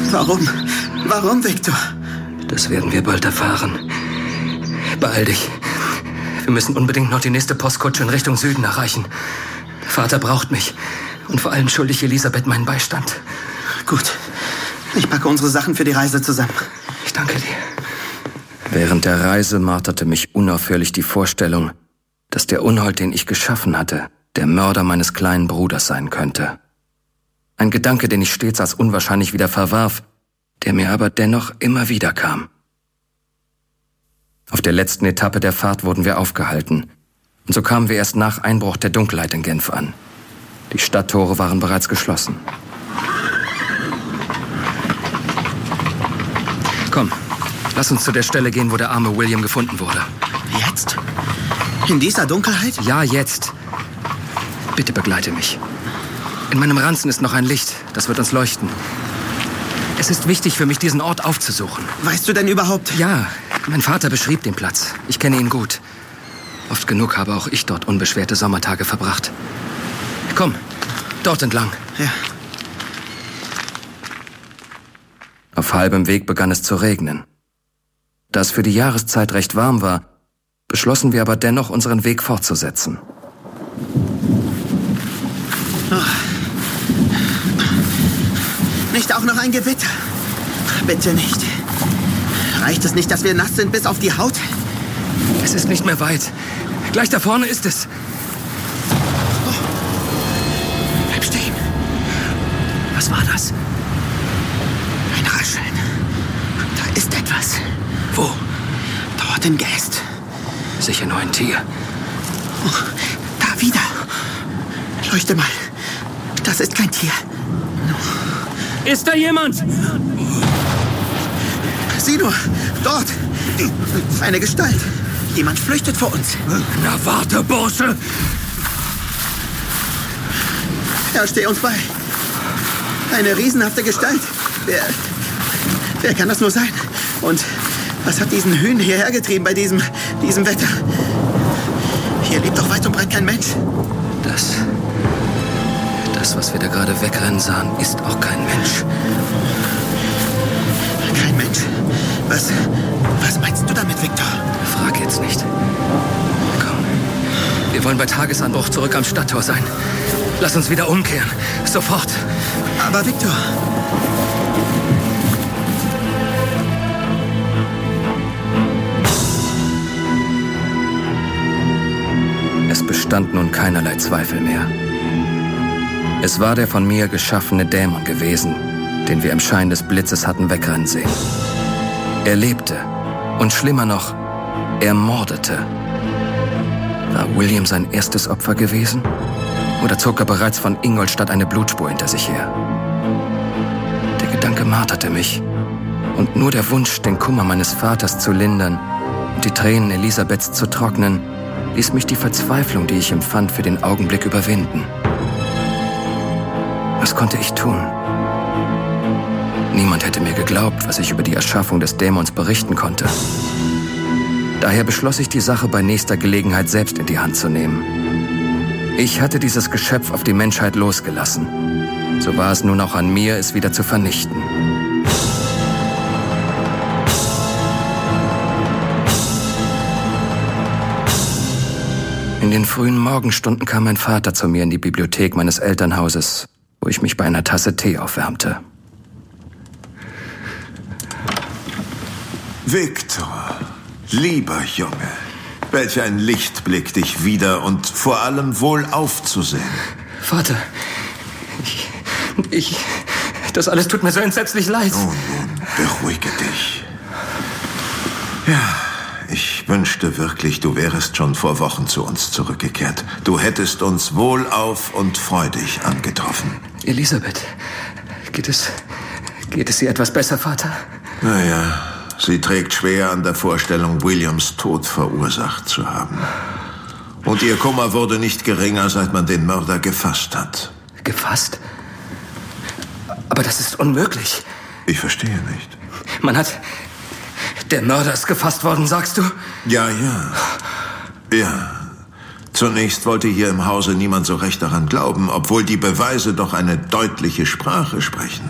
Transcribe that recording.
Warum? Warum, Victor? Das werden wir bald erfahren. Beeil dich. Wir müssen unbedingt noch die nächste Postkutsche in Richtung Süden erreichen. Vater braucht mich. Und vor allem schulde ich Elisabeth meinen Beistand. Gut. Ich packe unsere Sachen für die Reise zusammen. Ich danke dir. Während der Reise marterte mich unaufhörlich die Vorstellung, dass der Unhold, den ich geschaffen hatte, der Mörder meines kleinen Bruders sein könnte. Ein Gedanke, den ich stets als unwahrscheinlich wieder verwarf, der mir aber dennoch immer wieder kam. Auf der letzten Etappe der Fahrt wurden wir aufgehalten. Und so kamen wir erst nach Einbruch der Dunkelheit in Genf an. Die Stadttore waren bereits geschlossen. Komm, lass uns zu der Stelle gehen, wo der arme William gefunden wurde. Jetzt? In dieser Dunkelheit? Ja, jetzt. Bitte begleite mich. In meinem Ranzen ist noch ein Licht. Das wird uns leuchten. Es ist wichtig für mich, diesen Ort aufzusuchen. Weißt du denn überhaupt? Ja, mein Vater beschrieb den Platz. Ich kenne ihn gut. Oft genug habe auch ich dort unbeschwerte Sommertage verbracht. Komm, dort entlang. Ja. Auf halbem Weg begann es zu regnen. Da es für die Jahreszeit recht warm war, beschlossen wir aber dennoch, unseren Weg fortzusetzen. Nicht auch noch ein Gewitter? Bitte nicht. Reicht es nicht, dass wir nass sind bis auf die Haut? Es ist nicht mehr weit. Gleich da vorne ist es. Oh. Bleib stehen. Was war das? Ein Rascheln. Da ist etwas. Wo? Dort im Geäst. Sicher nur ein Tier. Oh, da wieder. Leuchte mal. Das ist kein Tier. Ist da jemand? Sieh nur, dort. Eine Gestalt. Jemand flüchtet vor uns. Na warte, Bursche. Ja, steh uns bei. Eine riesenhafte Gestalt. Wer kann das nur sein? Und was hat diesen Hühn hierher getrieben bei diesem Wetter? Hier lebt doch weit und breit kein Mensch. Das, was wir da gerade wegrennen sahen, ist auch kein Mensch. Kein Mensch? Was meinst du damit, Victor? Frag jetzt nicht. Komm. Wir wollen bei Tagesanbruch zurück am Stadttor sein. Lass uns wieder umkehren. Sofort. Aber Victor... Es bestand nun keinerlei Zweifel mehr. Es war der von mir geschaffene Dämon gewesen, den wir im Schein des Blitzes hatten wegrennen sehen. Er lebte und schlimmer noch, er mordete. War William sein erstes Opfer gewesen? Oder zog er bereits von Ingolstadt eine Blutspur hinter sich her? Der Gedanke marterte mich und nur der Wunsch, den Kummer meines Vaters zu lindern und die Tränen Elisabeths zu trocknen, ließ mich die Verzweiflung, die ich empfand, für den Augenblick überwinden. Was konnte ich tun? Niemand hätte mir geglaubt, was ich über die Erschaffung des Dämons berichten konnte. Daher beschloss ich, die Sache bei nächster Gelegenheit selbst in die Hand zu nehmen. Ich hatte dieses Geschöpf auf die Menschheit losgelassen. So war es nun auch an mir, es wieder zu vernichten. In den frühen Morgenstunden kam mein Vater zu mir in die Bibliothek meines Elternhauses, wo ich mich bei einer Tasse Tee aufwärmte. Victor, lieber Junge, welch ein Lichtblick, dich wieder und vor allem wohlauf zu sehen. Vater, das alles tut mir so entsetzlich leid. Oh, nun, beruhige dich. Ja, ich wünschte wirklich, du wärest schon vor Wochen zu uns zurückgekehrt. Du hättest uns wohlauf und freudig angetroffen. Elisabeth, geht es ihr etwas besser, Vater? Naja, sie trägt schwer an der Vorstellung, Williams Tod verursacht zu haben. Und ihr Kummer wurde nicht geringer, seit man den Mörder gefasst hat. Gefasst? Aber das ist unmöglich. Ich verstehe nicht. Der Mörder ist gefasst worden, sagst du? Ja. Zunächst wollte hier im Hause niemand so recht daran glauben, obwohl die Beweise doch eine deutliche Sprache sprechen.